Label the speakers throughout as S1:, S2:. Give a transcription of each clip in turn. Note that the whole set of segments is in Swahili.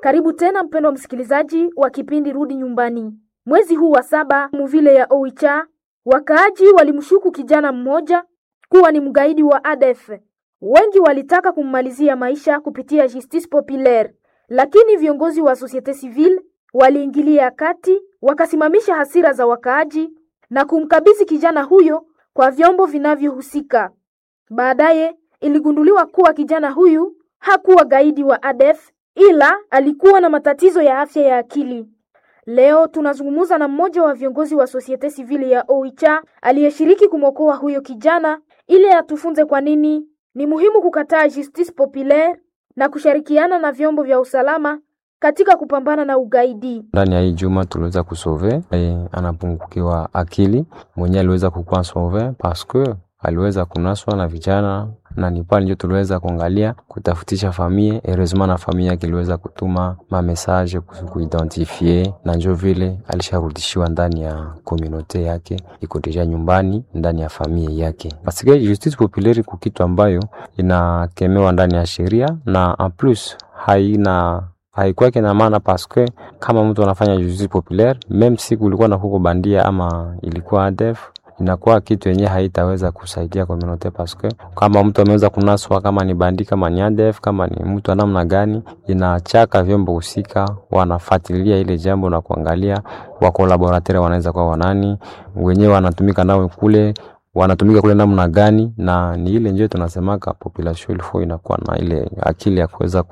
S1: Karibu tena mpendwa msikilizaji wa kipindi Rudi Nyumbani. Mwezi huu wa 7 muvile ya Oicha, wakaaji walimshuku kijana mmoja kuwa ni mgaidi wa ADF. Wengi walitaka kummalizia maisha kupitia justice populaire, lakini viongozi wa societe civile waliingilia kati, wakasimamisha hasira za wakaaji na kumkabidhi kijana huyo kwa vyombo vinavyohusika. Baadaye iligunduliwa kuwa kijana huyu hakuwa gaidi wa ADF, ila alikuwa na matatizo ya afya ya akili. Leo tunazungumza na mmoja wa viongozi wa societe civile ya Oicha aliyeshiriki kumokoa huyo kijana ili atufunze kwa nini ni muhimu kukataa justice populaire na kushirikiana na vyombo vya usalama katika kupambana na ugaidi.
S2: Ndani ya hii juma tuliweza kusove anapungukiwa akili, mwenye aliweza kukuwa sauve parce que aliweza kunaswa na vijana, na ni pale ndio tuliweza kuangalia kutafutisha familia. Heureusement na familia yake iliweza kutuma ma message kuidentifie, na ndio vile alisharudishiwa ndani ya community yake, iko deja nyumbani ndani ya familia yake. Parce que justice populaire ku kitu ambayo inakemewa ndani ya sheria, na en plus haikuwa kina maana parce que kama mtu anafanya justice populaire, même si kulikuwa na huko bandia ama ilikuwa ADF, inakuwa kitu yenye haitaweza kusaidia community parce que kama mtu ameweza kunaswa, kama ni bandi, kama ni ADF, kama ni mtu wa namna gani, inachaka vyombo husika wanafuatilia ile jambo na kuangalia wa collaborateur wanaweza kuwa wanani, wenyewe wanatumika nao kule, wanatumika kule namna gani. Na ni ile ndio tunasemaka population ilifo inakuwa na ile akili ya kuweza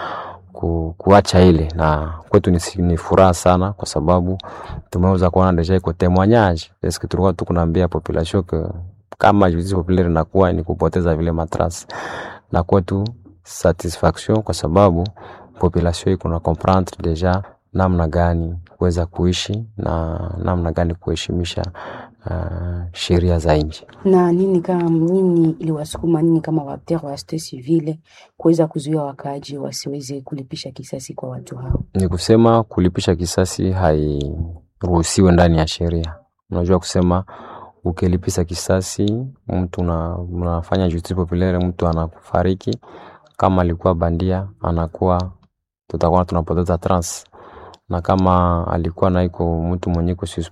S2: kuacha ile. Na kwetu ni furaha sana kwa sababu tumeweza kuona deja iko témoignage. Est-ce que tulikuwa tukunaambia population kama justice populaire inakuwa ni kupoteza vile matrasi, na kwetu satisfaction kwa sababu population iko na comprendre deja namna gani kuweza kuishi na namna gani kuheshimisha sheria za nchi.
S3: Na nini iliwasukuma nini kama waptero wa societe civile kuweza kuzuia wakaaji wasiweze kulipisha kisasi kwa watu hao?
S2: Ni kusema kulipisha kisasi hairuhusiwi ndani ya sheria. Unajua kusema ukilipisha kisasi, mtu unafanya justice populaire, mtu anakufariki, kama alikuwa bandia anakuwa tutakuwa tunapoteza trans, na kama alikuwa na iko mtu mwenye